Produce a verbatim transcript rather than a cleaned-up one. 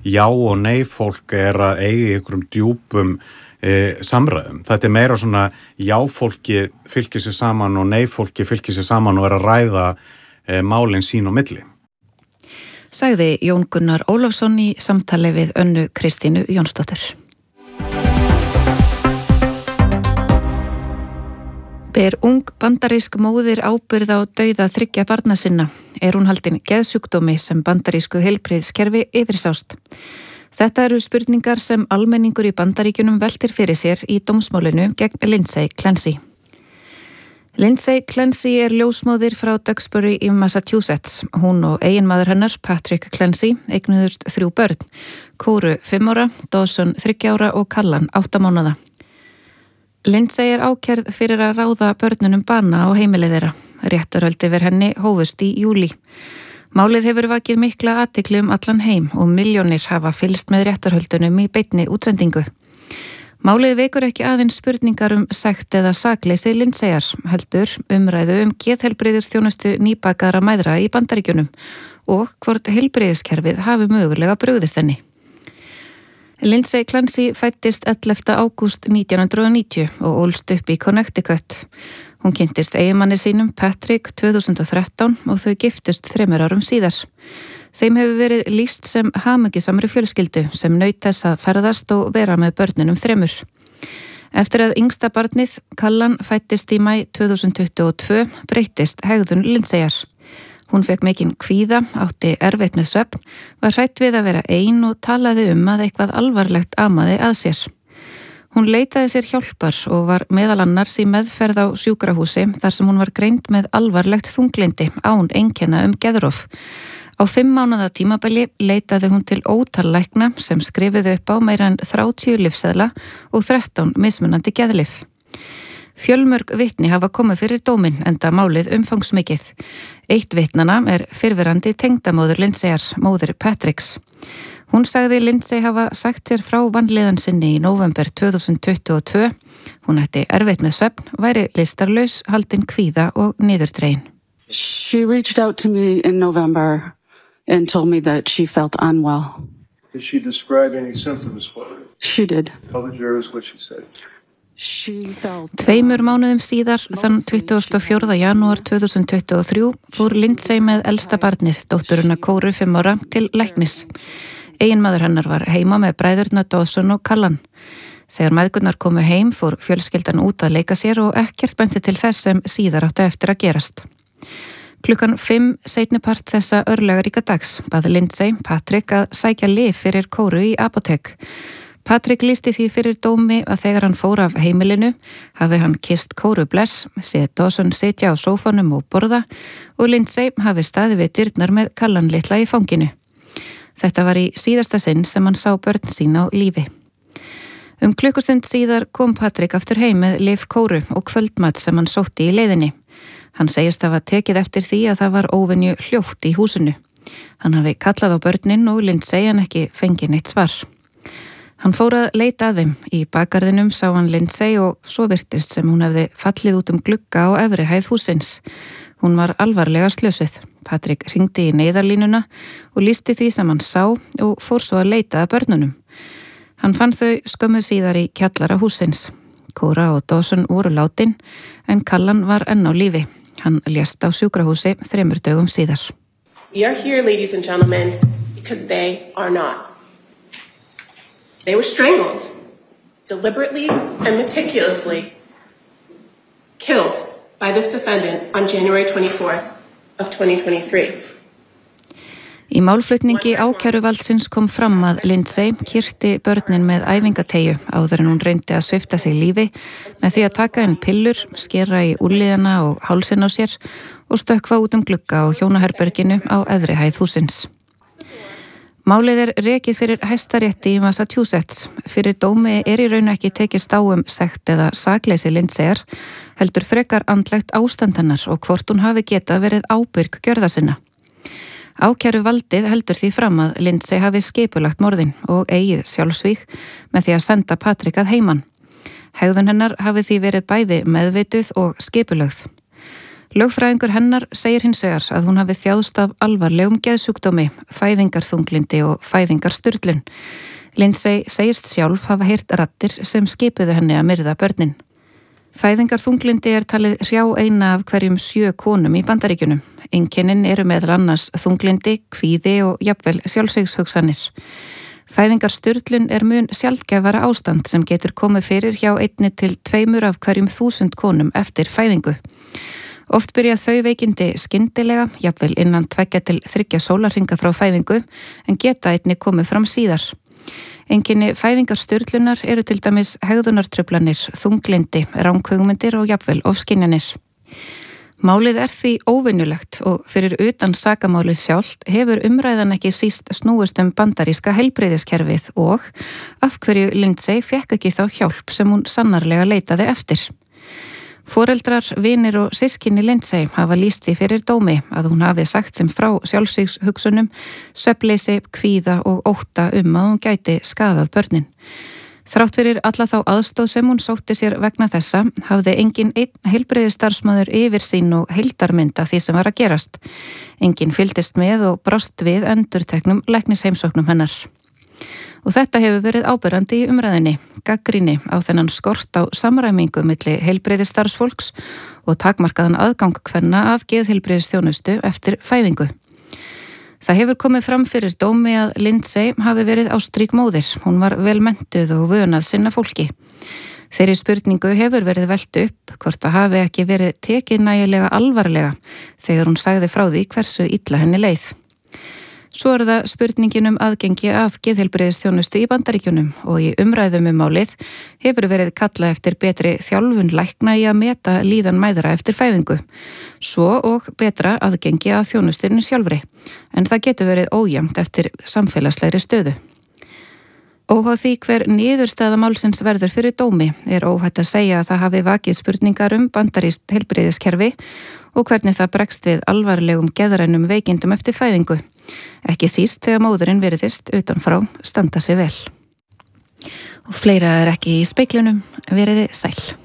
já og nei fólk er að eiga í einhverjum djúpum e, samræðum. Þetta er meira svona já fólki fylgir sér saman og nei fólki fylgir sér saman og er að ræða e, málin sín og milli. Sagði Jón Gunnar Ólafsson í samtali við Önnu Kristínu Jónsdóttur. Ber ung bandarísk móðir ábyrgð á dauða þriggja barna sinna. Er hún haldin geðsjúkdómi sem bandarísku heilbrigðiskerfi yfirsást? Þetta eru spurningar sem almenningur í Bandaríkjunum veltir fyrir sér í dómsmálinu gegn Lindsay Clancy. Lindsay Clancy er ljósmóðir frá Duxbury í Massachusetts. Hún og eiginmaður hennar, Patrick Clancy, eignuðust þrjú börn. Kóru fimm ára, Dawson þriggja ára og Callan átta mánaða. Lindsay er ákærð fyrir að ráða börnunum bana á heimilið þeirra. Réttarhöld yfir henni hófust í júlí. Málið hefur vakið mikla athygli um allan heim og milljónir hafa fylgst með réttarhöldunum í beinni útsendingu. Málið vekur ekki aðeins spurningar um sekt eða sakleysi Lindsayar, heldur umræðu um geðheilbrigðisþjónustu nýbakaðra mæðra í Bandaríkjunum og hvort heilbrigðiskerfið hafi mögulega brugðist henni. Lindsay Clancy fæddist ellefta ágúst nítján hundruð níutíu og ólst upp í Connecticut. Hún kynntist eiginmanni sínum Patrick tvö þúsund og þrettán og þau giftust þremur árum síðar. Þeim hefur verið lýst sem hamingjusamri fjölskyldu sem naut þess að ferðast og vera með börnunum þremur. Eftir að yngsta barnið, Callan, fæddist í maí tvö þúsund tuttugu og tvö, breyttist hegðun Lindsayar. Hún fekk mikinn kvíða, átti erfitt með svefn, var hrædd við að vera ein og talaði um að eitthvað alvarlegt amaði að sér. Hún leitaði sér hjálpar og var meðal annars í meðferð á sjúkrahúsi þar sem hún var greind með alvarlegt þunglyndi án einkenna um geðrof. Á fimm mánaða tímabili leitaði hún til ótal lækna sem skrifuðu upp á meira en þrjátíu lyfseðla og þrettán mismunandi geðlyf. Fjölmörg vitni hafa komið fyrir dóminn enda málið umfangsmikið. Eitt vitnanna er fyrrverandi tengdamóðir Lindsayar, móðir Patricks. Hún sagði Lindsay hafa sagt sér frá vanlíðan sinni í nóvember tvö þúsund tuttugu og tvö. Hún ætti erfitt með svefn, væri lystarlaus, haldin kvíða og niðurdregin. She reached out to me in November and told me that she felt unwell. Did she describe any symptoms for you? She did. Tell the jurors what she said. Tveimur mánuðum síðar, þann tuttugasta og fjórða janúar tvö þúsund tuttugu og þrjú, fór Lindsay með elsta barnið, dótturina Kóru fimm ára, til læknis. Eiginmaður hennar var heima með bræðurna Dawson og Callan. Þegar mæðgurnar komu heim fór fjölskyldan út að leika sér og ekkert benti til þess sem síðar áttu eftir að gerast. Klukkan fimm seinnipart þessa örlagaríka dags bað Lindsay Patrick að sækja lyf fyrir Kóru í apótek. Patrick lýsti því fyrir dómi að þegar hann fór af heimilinu hafi hann kysst Kóru bless, séð Dawson sitja á sófanum og borða og Lindsay hafi staðið við dyrnar með Callan litla í fanginu. Þetta var í síðasta sinn sem hann sá börn sín á lífi. Um klukkustund síðar kom Patrick aftur heim með lyf Kóru og kvöldmat sem hann sótti í leiðinni. Hann segist hafa tekið eftir því að það var óvenju hljótt í húsinu. Hann hafi kallað á börnin og Lindsay en ekki fengið neitt svar. Hann fór að leita að þeim. Í bakgarðinum sá hann Lindsay og svo virtist sem hún hefði fallið út um glugga á efri hæð húsins. Hún var alvarlega slösuð. Patrick hringdi í neyðarlínuna og lýsti því sem hann sá og fór svo að leita að börnunum. Hann fann þau skömmu síðar í kjallara húsins. Kóra og Dawson voru látin en Callan var enn á lífi. Hann lést á sjúkrahúsi þremur dögum síðar. We are here, ladies and gentlemen, because they are not. They were strangled, deliberately and meticulously killed by this defendant on January twenty-fourth of twenty twenty-three. Í málflutningi ákæruvaldsins kom fram að Lindsay kyrti börnin með æfingateygju áður en hún reyndi að svipta sig lífi með því að taka inn pillur, skera í úlliðana og hálsin á sér og stökkva út um glugga á hjónaherberginu á efri hæð húsins. Málið er rekið fyrir Hæstarétti í Massachusetts. Fyrir dómi er í raun ekki tekist á um sekt eða sakleysi Lindsayar, heldur frekar andlegt ástand hennar og hvort hún hafi getað verið ábyrg gjörða sinna. Ákæru valdið heldur því fram að Lindsay hafi skipulagt morðin og eigið sjálfsvíg með því að senda Patrick að heiman. Hegðun hennar hafi því verið bæði meðvituð og skipulögð. Lögfræðingur hennar segir hins vegar að hún hafi þjáðst af alvarlegum geðsjúkdómi, fæðingarþunglyndi og fæðingarsturlun. Lindsay segist sjálf hafa heyrt raddir sem skipuðu henni að myrða börnin. Fæðingarþunglyndi er talið hrjá eina af hverjum sjö konum í Bandaríkjunum. Einkennin eru meðal annars þunglyndi, kvíði og jafnvel sjálfsvígshugsanir. Fæðingarsturlun er mun sjaldgæfara ástand sem getur komið fyrir hjá einni til tveimur af hverjum þúsund konum eftir fæðingu. Oft byrja þau veikindi skyndilega, jafnvel innan tveggja til þriggja sólarhringa frá fæðingu, en geta einni komið fram síðar. Einkenni fæðingarsturlunar eru til dæmis hegðunartruflanir, þunglyndi, ranghugmyndir og jafnvel ofskynjanir. Málið er því óvinnulegt og fyrir utan sakamálið sjálft hefur umræðan ekki síst snúist um bandaríska heilbrigðiskerfið og af hverju Lindsay fékk ekki þá hjálp sem hún sannarlega leitaði eftir. Foreldrar, vinir og systkini Lindsay hafa lýst því fyrir dómi að hún hafi sagt þeim frá sjálfsvígshugsunum, svefnleysi, kvíða og ótta um að hún gæti skaðað börnin. Þrátt fyrir alla þá aðstóð sem hún sótti sér vegna þessa hafði engin einn heilbrigðisstarfsmaður yfirsýn og heildarmynd af því sem var að gerast. Engin fylgdist með og brást við endurteknum læknisheimsóknum hennar. Og þetta hefur verið áberandi í umræðinni, gagnrýni á þennan skort á samræmingu milli heilbrigðisstarfsfólks og takmarkaðan aðgang kvenna að geðheilbrigðisþjónustu eftir fæðingu. Það hefur komið fram fyrir dómi að Lindsay hafi verið ástrík móðir. Hún var vel menntuð og vönað sinna fólki. Þeirri spurningu hefur verið velt upp hvort það hafi ekki verið tekið nægilega alvarlega þegar hún sagði frá því hversu illa henni leið. Svo er það spurningin um aðgengi að geðheilbrigðisþjónustu í Bandaríkjunum og í umræðum um málið hefur verið kallað eftir betri þjálfun lækna í að meta líðan mæðra eftir fæðingu, svo og betra aðgengi að þjónustunni sjálfri, en það getur verið ójæmt eftir samfélagslegri stöðu. Óháð því hver niðurstaða málsins verður fyrir dómi er óhætt að segja að það hafi vakið spurningar um bandarískt heilbrigðiskerfi og hvernig það bregst við alvarlegum geðrænum veikindum eftir fæðingu. Ekki síst þegar móðurinn virðist utanfrá standa sig vel. Og fleira er ekki í speiklunum, veriði sæl.